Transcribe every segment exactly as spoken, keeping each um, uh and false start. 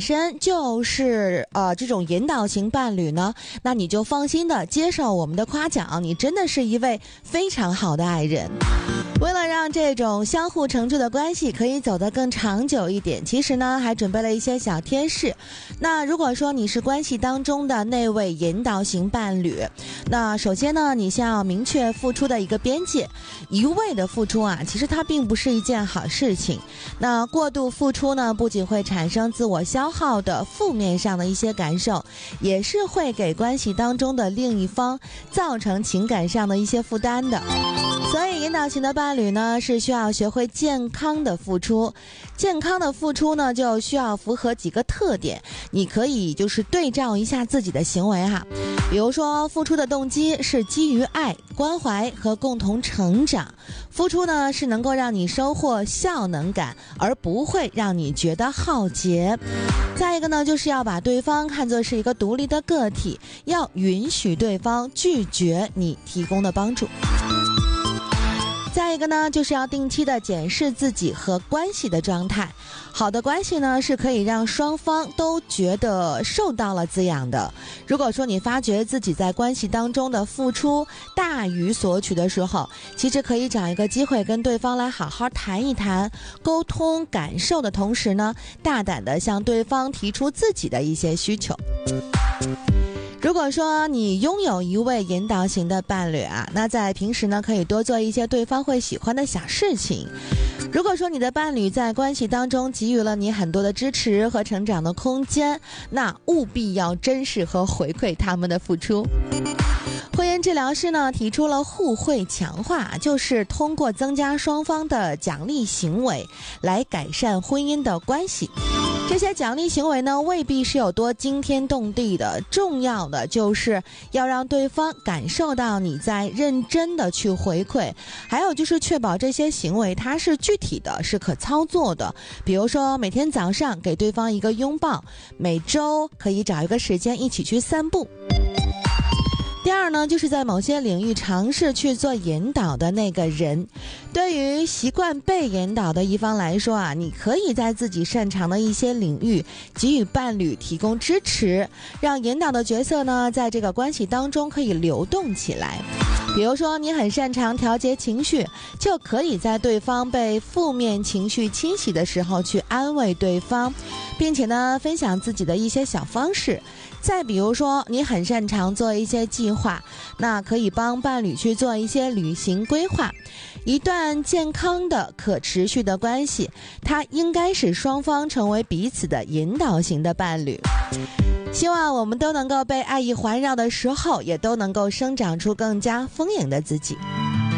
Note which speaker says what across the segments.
Speaker 1: 身就是呃这种引导型伴侣呢，那你就放心的接受我们的夸奖，你真的是一位非常好的爱人。为了让这种相互成就的关系可以走得更长久一点，其实呢还准备了一些小贴士。那如果说你是关系当中的那位引导型伴侣，那首先呢你先要明确付出的一个边界。一味的付出啊，其实它并不是一件好事情。那过度付出呢，不仅会产生自我消耗的负面上的一些感受，也是会给关系当中的另一方造成情感上的一些负担的。所以引导型的伴侣呢，是需要学会健康的付出。健康的付出呢，就需要符合几个特点。你可以就是对照一下自己的行为哈，比如说付出的动机是基于爱、关怀和共同成长，付出呢是能够让你收获效能感，而不会让你觉得耗竭。再一个呢，就是要把对方看作是一个独立的个体，要允许对方拒绝你提供的帮助。再一个呢，就是要定期的检视自己和关系的状态。好的关系呢，是可以让双方都觉得受到了滋养的。如果说你发觉自己在关系当中的付出大于索取的时候，其实可以找一个机会跟对方来好好谈一谈，沟通感受的同时呢，大胆的向对方提出自己的一些需求。如果说你拥有一位引导型的伴侣啊，那在平时呢，可以多做一些对方会喜欢的小事情。如果说你的伴侣在关系当中给予了你很多的支持和成长的空间，那务必要珍视和回馈他们的付出。婚姻治疗师呢提出了互惠强化，就是通过增加双方的奖励行为来改善婚姻的关系。这些奖励行为呢未必是有多惊天动地的，重要的就是要让对方感受到你在认真的去回馈，还有就是确保这些行为它是具体的，是可操作的。比如说每天早上给对方一个拥抱，每周可以找一个时间一起去散步。第二呢，就是在某些领域尝试去做引导的那个人。对于习惯被引导的一方来说啊，你可以在自己擅长的一些领域给予伴侣提供支持，让引导的角色呢在这个关系当中可以流动起来。比如说你很擅长调节情绪，就可以在对方被负面情绪侵袭的时候去安慰对方，并且呢分享自己的一些小方式。再比如说你很擅长做一些计划，那可以帮伴侣去做一些旅行规划。一段健康的可持续的关系，它应该使双方成为彼此的引导型的伴侣。希望我们都能够被爱意环绕的时候，也都能够生长出更加丰盈的自己。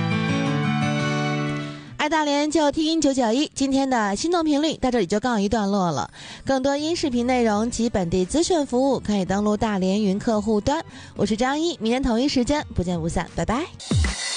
Speaker 1: 爱大连就听九九一，今天的心动频率到这里就告一段落了。更多音视频内容及本地资讯服务可以登录大连云客户端。我是张一，明天同一时间不见不散，拜拜。